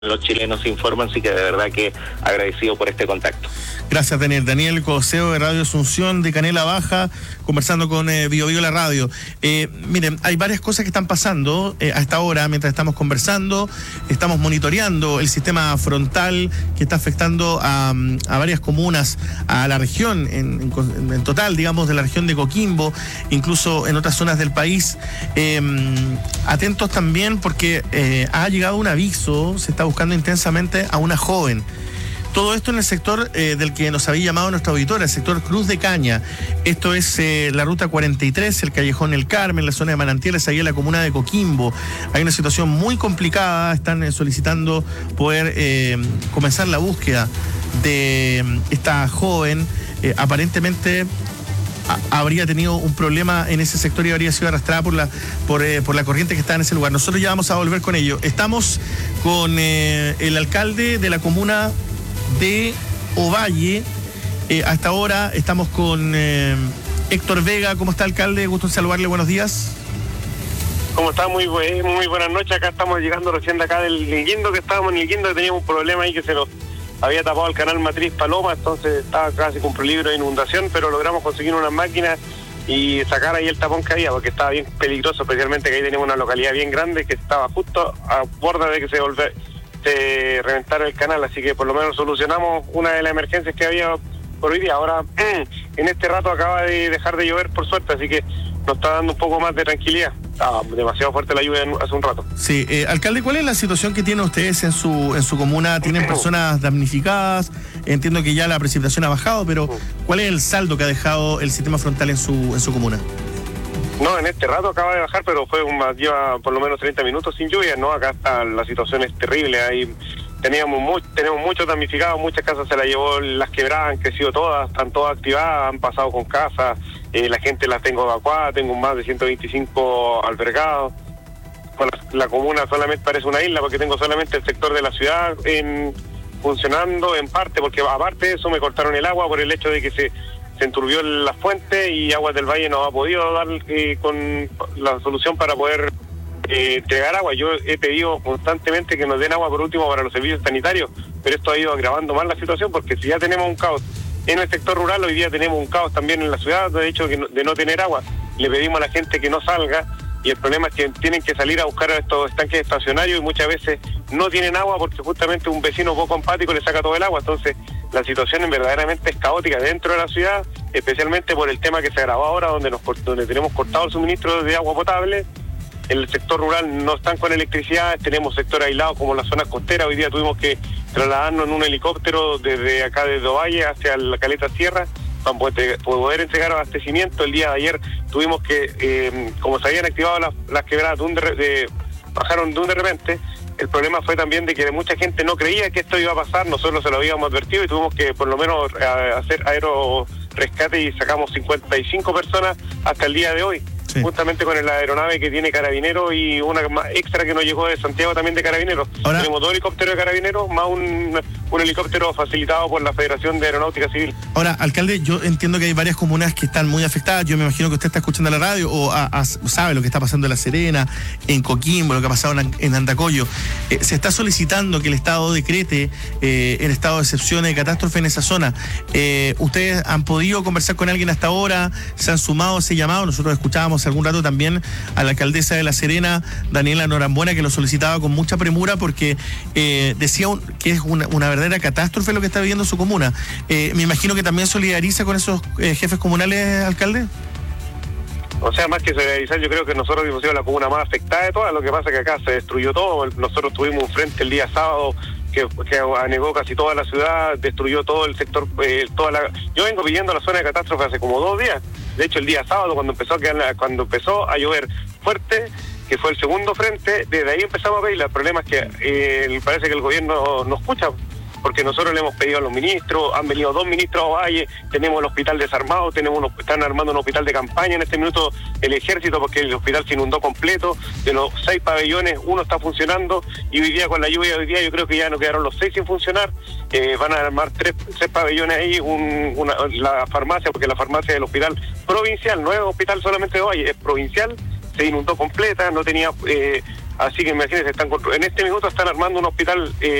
los chilenos se informan, así que de verdad que agradecido por este contacto. Gracias, Daniel. Daniel Coseo de Radio Asunción de Canela Baja, conversando con Bio Bio la radio. Miren, hay varias cosas que están pasando a esta hora, mientras estamos conversando. Estamos monitoreando el sistema frontal que está afectando a varias comunas, a la región, en total, digamos, de la región de Coquimbo, incluso en otras zonas del país. Atentos también porque ha llegado un aviso, se está buscando intensamente a una joven. Todo esto en el sector del que nos había llamado nuestra auditora, el sector Cruz de Caña. Esto es la ruta 43, el Callejón El Carmen, la zona de Manantiales, ahí en la comuna de Coquimbo. Hay una situación muy complicada, están solicitando poder comenzar la búsqueda de esta joven. Aparentemente habría tenido un problema en ese sector y habría sido arrastrada por la corriente que está en ese lugar. Nosotros ya vamos a volver con ello. Estamos con el alcalde de la comuna de Ovalle. Hasta ahora estamos con Héctor Vega. ¿Cómo está, alcalde? Gusto en saludarle, buenos días. ¿Cómo está? Muy buenas noches. Acá estamos llegando recién de acá del Guindo, que teníamos un problema ahí que se nos había tapado el canal Matriz Paloma, entonces estaba casi con peligro de inundación, pero logramos conseguir unas máquinas y sacar ahí el tapón que había, porque estaba bien peligroso, especialmente que ahí teníamos una localidad bien grande que estaba justo a borda de que se reventara el canal, así que por lo menos solucionamos una de las emergencias que había por hoy día. Ahora, en este rato acaba de dejar de llover, por suerte, así que nos está dando un poco más de tranquilidad. Estaba demasiado fuerte la lluvia hace un rato. Sí, alcalde, ¿cuál es la situación que tienen ustedes en su comuna? ¿Tienen personas damnificadas? Entiendo que ya la precipitación ha bajado, pero ¿cuál es el saldo que ha dejado el sistema frontal en su comuna? No, en este rato acaba de bajar, pero lleva por lo menos 30 minutos sin lluvia, ¿no? Acá está, la situación es terrible, ahí tenemos muchos damnificados, muchas casas se las llevó las quebradas, han crecido todas, están todas activadas, han pasado con casas, la gente las tengo evacuadas, tengo más de 125 albergados. Bueno, la comuna solamente parece una isla porque tengo solamente el sector de la ciudad funcionando en parte, porque aparte de eso me cortaron el agua por el hecho de que se enturbió la fuente y Aguas del Valle no ha podido dar con la solución para poder entregar agua. Yo he pedido constantemente que nos den agua por último para los servicios sanitarios, pero esto ha ido agravando más la situación, porque si ya tenemos un caos en el sector rural, hoy día tenemos un caos también en la ciudad, de hecho de no tener agua. Le pedimos a la gente que no salga y el problema es que tienen que salir a buscar a estos estanques estacionarios y muchas veces no tienen agua porque justamente un vecino poco empático le saca todo el agua. Entonces la situación verdaderamente es caótica dentro de la ciudad, especialmente por el tema que se agravó ahora, donde tenemos cortado el suministro de agua potable. En el sector rural no están con electricidad, tenemos sector aislado como las zonas costeras. Hoy día tuvimos que trasladarnos en un helicóptero desde acá, desde Ovalle hacia la Caleta Sierra, para poder entregar abastecimiento. El día de ayer tuvimos que, como se habían activado las quebradas, bajaron de repente. El problema fue también de que mucha gente no creía que esto iba a pasar, nosotros se lo habíamos advertido y tuvimos que por lo menos hacer aerorescate y sacamos 55 personas hasta el día de hoy. Sí. Justamente con la aeronave que tiene Carabineros y una más extra que nos llegó de Santiago también de Carabineros. Ahora, tenemos 2 helicópteros de Carabineros más un helicóptero facilitado por la Federación de Aeronáutica Civil. Ahora, alcalde, yo entiendo que hay varias comunas que están muy afectadas. Yo me imagino que usted está escuchando la radio o sabe lo que está pasando en La Serena, en Coquimbo, lo que ha pasado en Andacollo. Se está solicitando que el Estado decrete el estado de excepción de catástrofe en esa zona. ¿Ustedes han podido conversar con alguien hasta ahora? ¿Se han sumado a ese llamado? Nosotros escuchábamos algún rato también a la alcaldesa de La Serena, Daniela Norambuena, que lo solicitaba con mucha premura porque decía que es una verdadera catástrofe lo que está viviendo su comuna. Me imagino que también solidariza con esos jefes comunales, alcalde. O sea, más que solidarizar, yo creo que nosotros hemos sido la comuna más afectada de todas. Lo que pasa es que acá se destruyó todo. Nosotros tuvimos un frente el día sábado que anegó casi toda la ciudad, destruyó todo el sector, Yo vengo pidiendo la zona de catástrofe hace como 2 días. De hecho, el día sábado, cuando empezó a llover fuerte, que fue el segundo frente, desde ahí empezamos a pedirla. El problema es que parece que el gobierno no escucha, porque nosotros le hemos pedido a los ministros, han venido 2 ministros a Valle, tenemos el hospital desarmado, están armando un hospital de campaña en este minuto el ejército, porque el hospital se inundó completo. De los 6 pabellones, 1 está funcionando, y hoy día con la lluvia de hoy día yo creo que ya no quedaron los 6 sin funcionar. Van a armar 3 pabellones ahí, la farmacia, porque la farmacia del hospital provincial, no es hospital solamente de Valle, es provincial, se inundó completa, no tenía Así que imagínense, en este minuto están armando un hospital